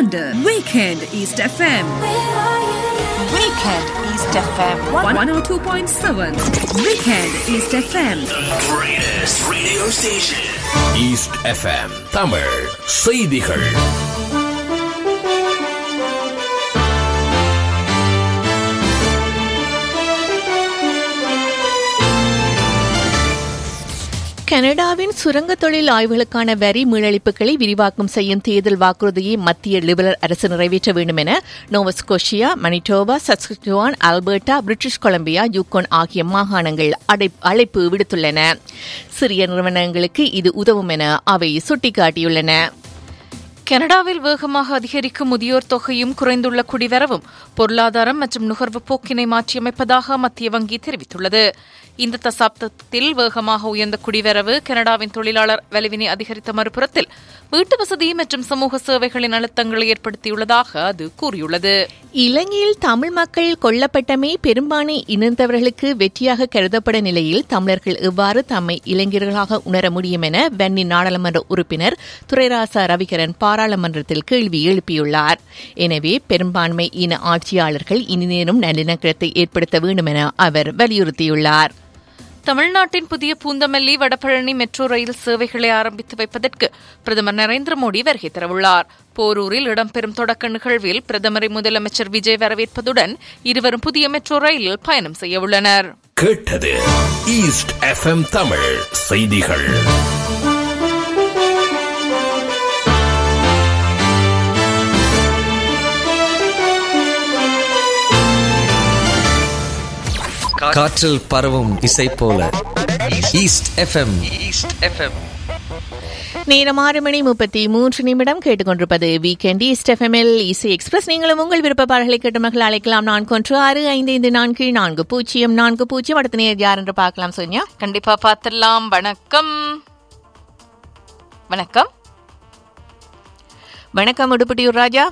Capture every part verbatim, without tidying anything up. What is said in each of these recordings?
under Weekend East F M. Weekend East F M one oh two point seven. Weekend East F M. The greatest radio station. East F M Tamil செய்திகள். கனடாவின் சுரங்க தொழில் ஆய்வுகளுக்கான வரி மீளளிப்புகளை விரிவாக்கம் செய்யும் தேர்தல் வாக்குறுதியை மத்திய லிபரல் அரசு நிறைவேற்ற வேண்டும் என Nova Scotia, Manitoba, Saskatchewan, Alberta, British Columbia, Yukon ஆகிய மாகாணங்கள் அழைப்பு விடுத்துள்ளன. சிறிய நிறுவனங்களுக்கு இது உதவும் என அவை சுட்டிக்காட்டியுள்ளன. கனடாவில் வேகமாக அதிகரிக்கும் முதியோர் தொகையும் குறைந்துள்ள குடிவரவும் பொருளாதாரம் மற்றும் நுகர்வு போக்கினை மாற்றியமைப்பதாக மத்திய வங்கி தெரிவித்துள்ளது. இந்த தசாப்தத்தில் வேகமாக உயர்ந்த குடிவரவு கனடாவின் தொழிலாளர் வலுவினை அதிகரித்த மறுபுறத்தில் வீட்டு வசதி மற்றும் சமூக சேவைகளின் அழுத்தங்களை ஏற்படுத்தியுள்ளதாக அது கூறியுள்ளது. இலங்கையில் தமிழ் மக்கள் கொல்லப்பட்டமை பெரும்பான்மை இணைந்தவர்களுக்கு வெற்றியாக கருதப்பட நிலையில் தமிழர்கள் எவ்வாறு தம்மை இளைஞர்களாக உணர முடியும் என வன்னி நாடாளுமன்ற உறுப்பினர் துரைராசா ரவிகரன் பாராளுமன்றத்தில் கேள்வி எழுப்பியுள்ளார். எனவே பெரும்பான்மை இன ஆட்சியாளர்கள் இனி நேரும் நல்லிணக்கத்தை ஏற்படுத்த வேண்டும் என அவர் வலியுறுத்தியுள்ளார். தமிழ்நாட்டின் புதிய பூந்தமல்லி வடபழனி மெட்ரோ ரயில் சேவைகளை ஆரம்பித்து வைப்பதற்கு பிரதமர் நரேந்திர மோடி வருகை தரவுள்ளார். போரூரில் இடம்பெறும் தொடக்க நிகழ்வில் பிரதமரை முதலமைச்சர் விஜய் வரவேற்பதுடன் இருவரும் புதிய மெட்ரோ ரயிலில் பயணம் செய்ய உள்ளனர். கேட்டது ஈஸ்ட் எஃப் எம் தமிழ் செய்திகள். காற்றில் பரவும் இசை போல ஈஸ்ட் எஃப்எம். நேரம் ஆறு மணி முப்பத்தி மூன்று நிமிடம் கேட்டுக்கொண்டிருப்பது வீக்கெண்ட் ஈஸ்ட் எஃப்எம்எல் இசை எக்ஸ்பிரஸ். நீங்களும் உங்கள் விருப்ப பாடல்களை கேட்டு மகள் அழைக்கலாம். நான்கு ஒன்று ஆறு ஐந்து ஐந்து நான்கு நான்கு பூஜ்ஜியம் நான்கு பூஜ்ஜியம். அடுத்த நேர் யார் என்று பார்க்கலாம். சோனியா, கண்டிப்பா பார்த்துடலாம். வணக்கம் வணக்கம் வணக்கம் உடுப்பட்டியூர் ராஜா.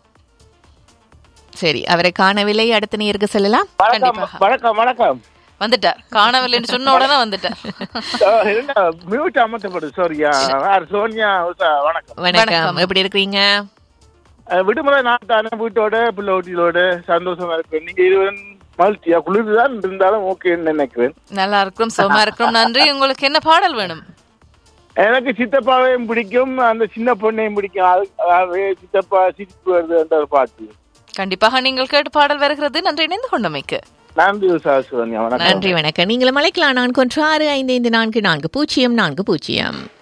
சரி, அவரை காணவில்லை. அடுத்த நேருக்கு செல்லலாம். வணக்கம் வணக்கம். வந்துட்டார். காணவில்லைன்னு சொன்ன உடனே வந்துட்டார். மியூட் அமர்த்தப்படு. சோரியா சோனியா. வணக்கம் வணக்கம். எப்படி இருக்கிறீங்க? விடுமுறை நான் தானே வீட்டோட பிள்ளை வீட்டிலோட சந்தோஷமா இருக்கு. நீங்க இருவரும் மகிழ்ச்சியா குளிர்தான் இருந்தாலும் ஓகேன்னு நினைக்கிறேன். நல்லா இருக்கும், சுகமா இருக்கும். நன்றி. உங்களுக்கு என்ன பாடல் வேணும்? எனக்கு சித்தப்பாவையும் பிடிக்கும், அந்த சின்ன பொண்ணையும் பிடிக்கும். அது சித்தப்பா சிரிப்பு வருது என்ற ஒரு பாட்டு. கண்டிப்பாக நீங்கள் கேட்டு பாடல் வருகிறது. நன்றி இணைந்து கொண்டமைக்கு. நன்றி. நன்றி, வணக்கம். நீங்களும் அழைக்கலாம். நான்கு ஒன்று ஆறு ஐந்து ஐந்து நான்கு நான்கு பூஜ்ஜியம் நான்கு பூஜ்ஜியம்.